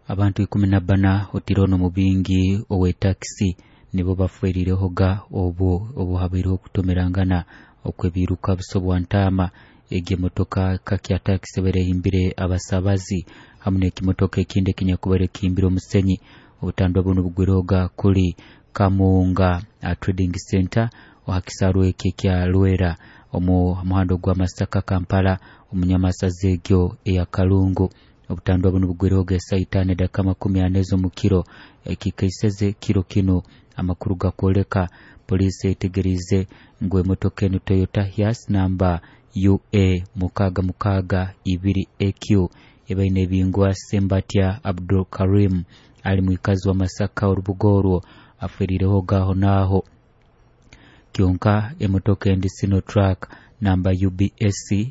Abantu 14 otirono mu bingi owe taxi nibo bafuerireho ga obuhabire okutomerangana okwebiruka busobwa ntama ege motoka kakya taxi bere himbire abasabazi hamune kimotoka ekinde kinyakubere kimbiro musenyi obutandwa buno bugwiroga kuli Kamunga Trading Center ohakisaru ekekya Lwera muhando gwa Masaka Kampala omunyamasaze egyo eya Kalungu obutandwa buno bugwiroga saitane da kama 10 mu kilo ekikaiseze kilo kino amakuru gakoleka police etegerize ngwe motoka eno Toyota Hiace number UA mukaga 2 AQ ebaine bingwa Sembatya Abdul Karim ali mwikazi wa Masaka orubugorwo aferireho gaho naho kyonka emotoka endi Sino Truck number UBS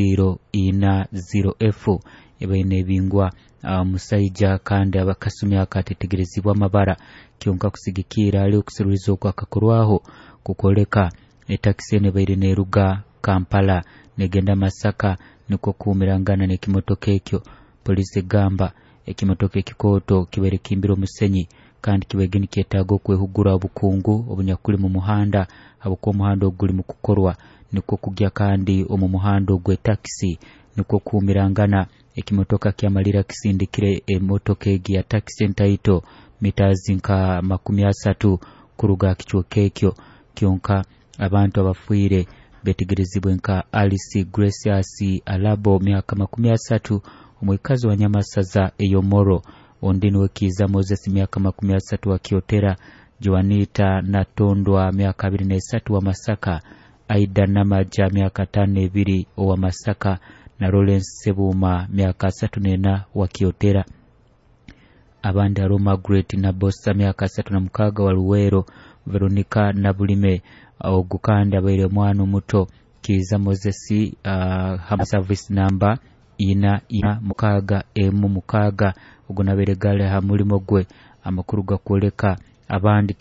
040F ebaine bingwa musaija kandi abakasumi akatetegerezibwa amabara kyonka kusigikira ali okusurulizo kwa kakurwaho kukoleka etaxi ne baire neruga Kampala negenda Masaka niko kumirangana n'ekimotoka ekyo police gamba ekimotoka ekikoto kibere kimbiro musenyi kandi kibegeni kyetago kwehugura obukungu obunyakuli mu muhanda abuko muhanda oguli mu kukorwa niko kugya kandi omu muhanda ogwe taxi niko kumirangana ekimotoka kyamalira kisindikire emotoka egi ya taxi entaito meters nka 30 kuruga kichoke ekyo kyonka abantu abafuire betegerezibwe nka Alice Gracious Alabo myaka 30 omwikazi wa Nyamasaza eyomoro ondino kiza Moses myaka 30 wa Kiotera Joanita Natondwa myaka 23 wa Masaka Aida Namaja myaka 52 wa Masaka na Lawrence Sebuma myaka 34 wa Kiotera abandi Roma Great na Bossa myaka 36 wa Luwero Veronica Nabulime ogukanda abaire mwana muto kiza Moses service number ina mukaga mukaga ugunabere gale ha mulimo gwe amakuru gakoleka abandi